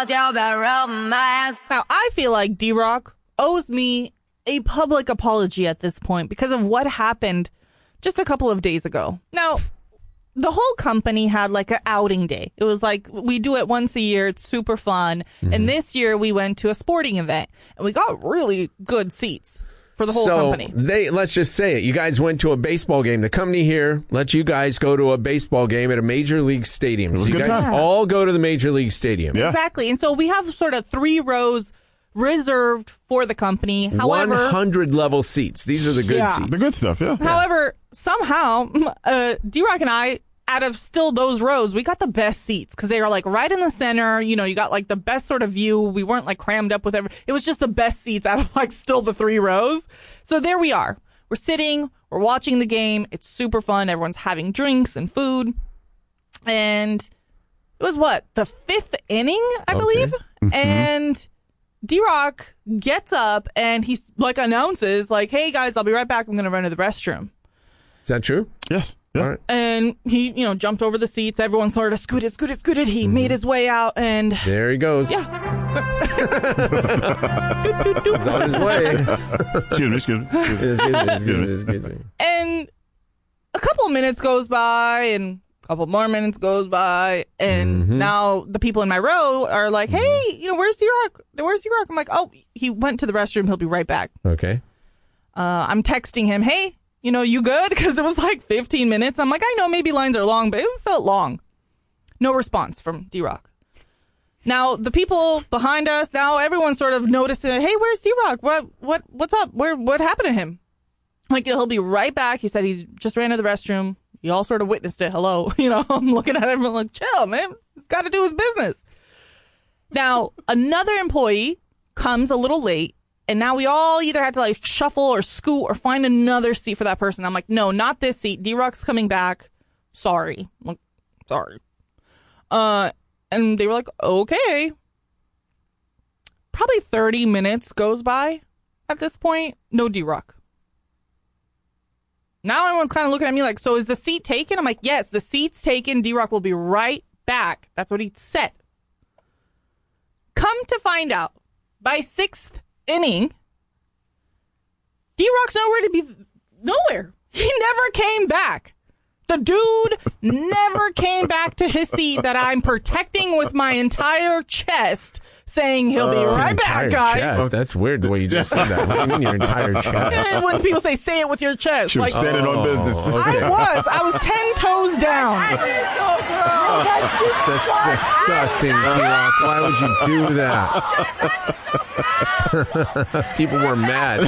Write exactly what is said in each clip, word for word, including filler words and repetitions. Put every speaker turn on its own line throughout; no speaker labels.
Now, I feel like D-Rock owes me a public apology at this point because of what happened just a couple of days ago. Now, the whole company had like an outing day. It was like, we do it once a year. It's super fun. Mm-hmm. And this year we went to a sporting event and we got really good seats for the whole
so
company.
They, let's just say it. You guys went to a baseball game. The company here let you guys go to a baseball game at a major league stadium.
It was
so
a
you
good
guys
time.
all go to the major league stadium.
Yeah.
Exactly. And so we have sort of three rows reserved for the company. However,
one hundred level seats. These are the good
Yeah.
seats.
The good stuff, yeah.
However, somehow, uh, D-Rock and I, out of still those rows, we got the best seats because they are like right in the center. You know, you got like the best sort of view. We weren't like crammed up with every. It was just the best seats out of like still the three rows. So there we are. We're sitting. We're watching the game. It's super fun. Everyone's having drinks and food. And it was what? The fifth inning, I
Okay.
believe.
Mm-hmm.
And D-Rock gets up and he like announces like, "Hey guys, I'll be right back. I'm going to run to the restroom."
Is that true?
Yes. Yeah.
All right.
And he, you know, jumped over the seats. Everyone sort of scooted, scooted, scooted. He
Mm-hmm.
made his way out and
There he goes.
yeah.
He's on his way.
Excuse me, excuse me.
It's good, it's good, it's good.
And a couple of minutes goes by and a couple more minutes goes by. And
Mm-hmm.
now the people in my row are like, "Hey, you know, where's D-Rock? Where's D-Rock?" I'm like, "Oh, he went to the restroom. He'll be right back."
Okay.
Uh, I'm texting him, "Hey, you know, you good?" Because it was like fifteen minutes. I'm like, I know maybe lines are long, but it felt long. No response from D-Rock. Now, the people behind us, now everyone's sort of noticing, "Hey, where's D-Rock? What, what, what's up? Where, what happened to him?" I'm like, he'll be right back. He said he just ran to the restroom. You all sort of witnessed it. Hello. You know, I'm looking at everyone like, chill, man. He's got to do his business. Now, another employee comes a little late. And now we all either had to like shuffle or scoot or find another seat for that person. I'm like, no, not this seat. D-Rock's coming back. Sorry. I'm like, sorry. Uh, and they were like, okay. Probably thirty minutes goes by at this point. No D-Rock. Now everyone's kind of looking at me like, so is the seat taken? I'm like, yes, the seat's taken. D-Rock will be right back. That's what he said. Come to find out, by sixth inning, D-Rock's nowhere to be. Nowhere. He never came back. The dude never came back to his seat that I'm protecting with my entire chest, saying he'll be
Uh,
right
entire
back, guys.
chest. That's weird the way you just said that. What do you mean your entire chest?
And when people say, say it with your chest.
She was
like,
standing on business.
I was. I was ten toes down.
That's disgusting, D-Rock. Why would you do that? People were mad.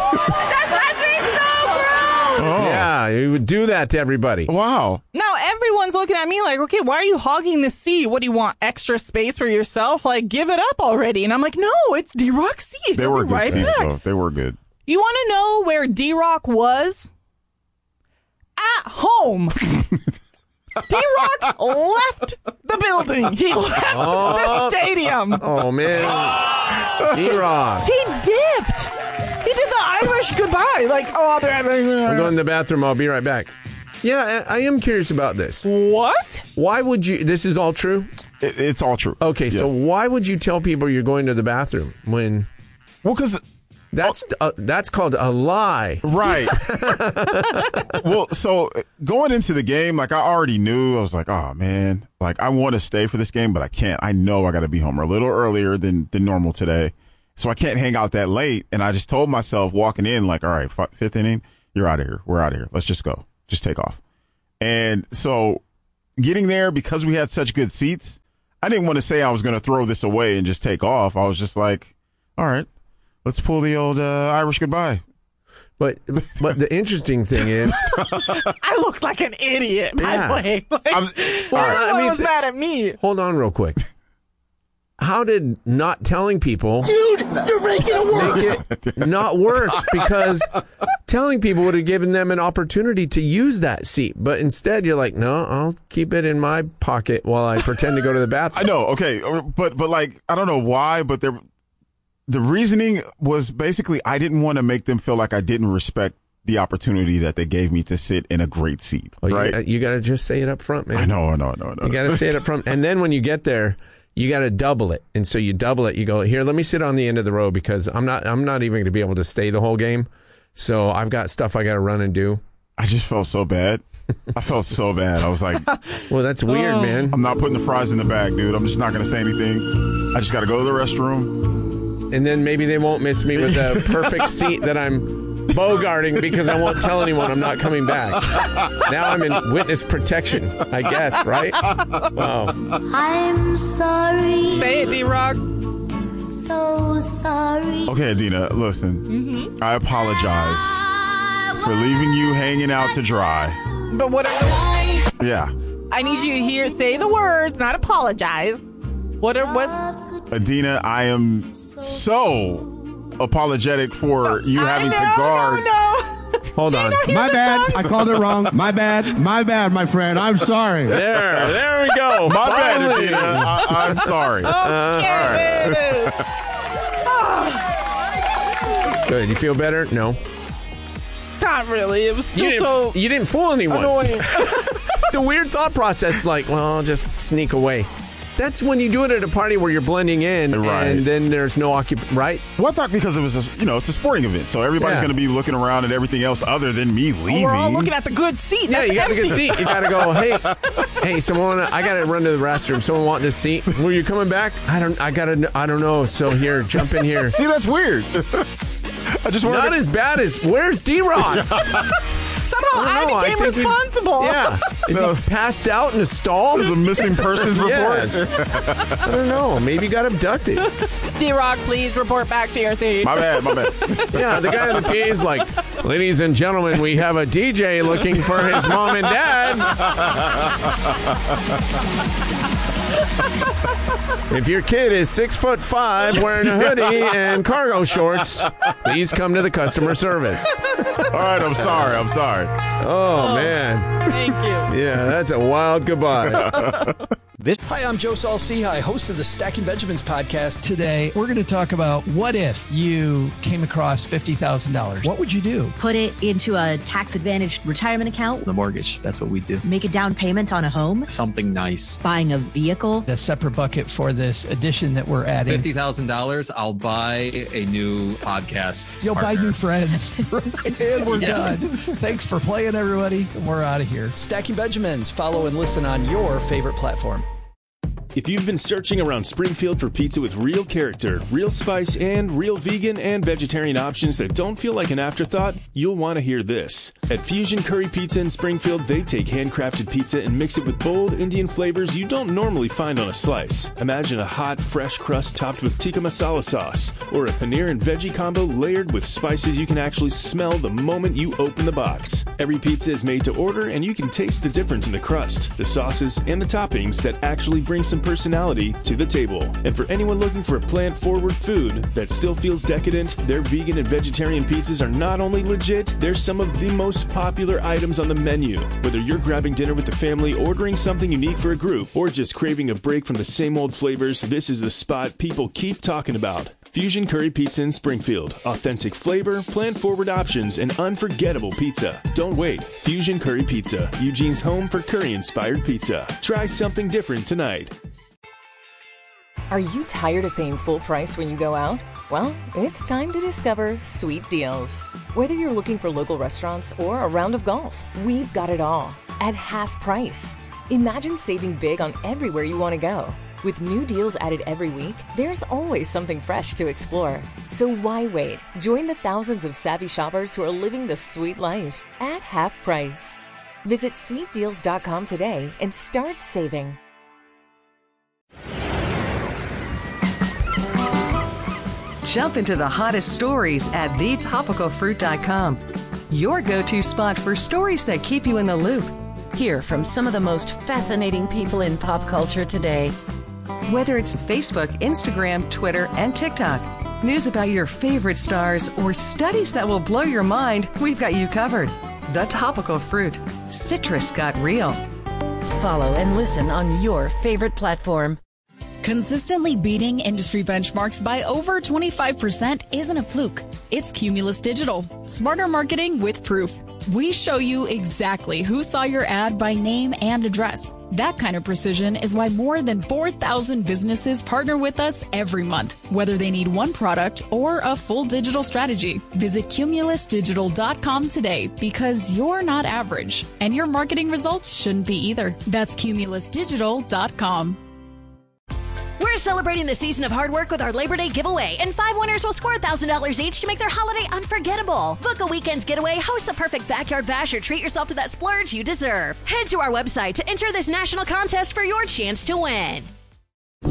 Oh.
Yeah, you would do that to everybody.
Wow.
Now everyone's looking at me like, okay, why are you hogging the seat? What do you want? Extra space for yourself? Like, give it up already. And I'm like, no, it's D-Rock's seat.
They
He'll
were
be
good
right
seats,
back.
though. They were good.
You want to know where D-Rock was? At home. D-Rock left the building. He left
Oh.
the stadium.
Oh, man. D-Rock.
He dipped. He did the Irish goodbye. Like, oh, I'll be right back.
I'm going to the bathroom. I'll be right back. Yeah, I, I am curious about this.
What?
Why would you... This is all true?
It, it's all true.
Okay, so
Yes.
why would you tell people you're going to the bathroom when...
Well, because...
That's uh, that's called a lie.
Right. Well, so going into the game, like I already knew, I was like, oh, man, like I want to stay for this game, but I can't. I know I got to be home a little earlier than, than normal today. So I can't hang out that late. And I just told myself walking in, like, all right, f- fifth inning, you're out of here. We're out of here. Let's just go. Just take off. And so getting there, because we had such good seats, I didn't want to say I was going to throw this away and just take off. I was just like, all right. Let's pull the old uh, Irish goodbye.
But but the interesting thing is...
I look like an idiot, by
Yeah.
the way. Like,
I'm-
well,
all right,
everyone
I mean,
was
th-
mad at me.
Hold on real quick. How did not telling people...
Dude, you're making it worse.
make it not worse? Because telling people would have given them an opportunity to use that seat. But instead, you're like, no, I'll keep it in my pocket while I pretend to go to the bathroom.
I know, okay, but but like I don't know why, but there, the reasoning was basically I didn't want to make them feel like I didn't respect the opportunity that they gave me to sit in a great seat.
Oh, you,
right?
got- you got to just say it up front, man.
I know, I know, I know, I know.
You got to say it up front. And then when you get there, you got to double it. And so you double it. You go, here, let me sit on the end of the row because I'm not I'm not even going to be able to stay the whole game. So I've got stuff I got to run and do.
I just felt so bad. I felt so bad. I was like,
well, that's weird,
oh.
man.
I'm not putting the fries in the bag, dude. I'm just not going to say anything. I just got to go to the restroom.
And then maybe they won't miss me with a perfect seat that I'm bogarting because I won't tell anyone I'm not coming back. Now I'm in witness protection, I guess, right? Wow.
I'm sorry.
Say it, D-Rock.
So sorry.
Okay, Adina, listen. Mm-hmm. I apologize for leaving you hanging out to dry.
But what are
Yeah.
I need you to hear, say the words, not apologize. What are, what?
Adina, I am so apologetic for you having
I know,
to guard.
No, no.
Hold on.
My bad. I called it wrong. My bad. My bad, my friend. I'm sorry.
There, there we go.
My bad,
Finally.
Adina. I, I'm sorry.
Okay.
Good. You feel better? No.
Not really. It was still
You didn't,
so
you didn't fool anyone.
annoying.
The weird thought process, like, well, I'll just sneak away. That's when you do it at a party where you're blending in,
Right.
and then there's no occup. Right?
Well, I thought because it was, a, you know, it's a sporting event, so everybody's
Yeah.
going to be looking around at everything else other than me leaving.
We're all looking at the good seat.
Yeah,
That's
you got a good
empty.
seat. You got to go. Hey, hey, someone, I got to run to the restroom. Someone want this seat? Were you coming back? I don't. I got to. I don't know. So here, jump in here.
See, that's weird. I just wanted
Not
to-
as bad as. Where's D-Rock?
Somehow I,
I don't know, I
became
think he-
responsible.
Yeah. Is
No.
he passed out in a stall?
There's a missing persons report.
Yes. I don't know. Maybe got abducted.
D-Rock, please report back to your seat.
My bad, my bad.
Yeah, the guy in the P A is like, ladies and gentlemen, we have a D J looking for his mom and dad. If your kid is six foot five, wearing a hoodie and cargo shorts, please come to the customer service.
All right, I'm sorry. I'm sorry.
Oh, man.
Thank you.
Yeah, that's a wild goodbye.
Hi, I'm Joe Saul-Sehy, host of the Stacking Benjamins podcast.
Today, we're going to talk about what if you came across fifty thousand dollars? What would you do?
Put it into a tax-advantaged retirement account.
The mortgage. That's what we do.
Make a down payment on a home.
Something nice.
Buying a vehicle.
The separate bucket for this edition that we're adding.
fifty thousand dollars, I'll buy a new podcast.
You'll
partner.
buy new friends. And we're
Yeah.
done. Thanks for playing, everybody. We're out of here.
Stacking Benjamins. Follow and listen on your favorite platform.
If you've been searching around Springfield for pizza with real character, real spice, and real vegan and vegetarian options that don't feel like an afterthought, you'll want to hear this. At Fusion Curry Pizza in Springfield, they take handcrafted pizza and mix it with bold Indian flavors you don't normally find on a slice. Imagine a hot, fresh crust topped with tikka masala sauce, or a paneer and veggie combo layered with spices you can actually smell the moment you open the box. Every pizza is made to order, and you can taste the difference in the crust, the sauces, and the toppings that actually bring some personality to the table. And for anyone looking for a plant-forward food that still feels decadent, their vegan and vegetarian pizzas are not only legit, they're some of the most popular items on the menu. Whether you're grabbing dinner with the family, ordering something unique for a group, or just craving a break from the same old flavors, this is the spot people keep talking about. Fusion Curry Pizza in Springfield. Authentic flavor, plant-forward options, and unforgettable pizza. Don't wait. Fusion Curry Pizza, Eugene's home for curry-inspired pizza. Try something different tonight.
Are you tired of paying full price when you go out? Well, it's time to discover Sweet Deals. Whether you're looking for local restaurants or a round of golf, we've got it all at half price. Imagine saving big on everywhere you want to go. With new deals added every week, there's always something fresh to explore. So why wait? Join the thousands of savvy shoppers who are living the sweet life at half price. Visit sweet deals dot com today and start saving.
Jump into the hottest stories at the topical fruit dot com. Your go-to spot for stories that keep you in the loop.
Hear from some of the most fascinating people in pop culture today.
Whether it's Facebook, Instagram, Twitter, and TikTok, news about your favorite stars, or studies that will blow your mind, we've got you covered. The Topical Fruit. Citrus got real.
Follow and listen on your favorite platform.
Consistently beating industry benchmarks by over twenty-five percent isn't a fluke. It's Cumulus Digital. Smarter marketing with proof. We show you exactly who saw your ad by name and address. That kind of precision is why more than four thousand businesses partner with us every month, whether they need one product or a full digital strategy. Visit Cumulus Digital dot com today because you're not average, and your marketing results shouldn't be either. That's Cumulus Digital dot com.
We're celebrating the season of hard work with our Labor Day giveaway, and five winners will score one thousand dollars each to make their holiday unforgettable. Book a weekend's getaway, host the perfect backyard bash, or treat yourself to that splurge you deserve. Head to our website to enter this national contest for your chance to win.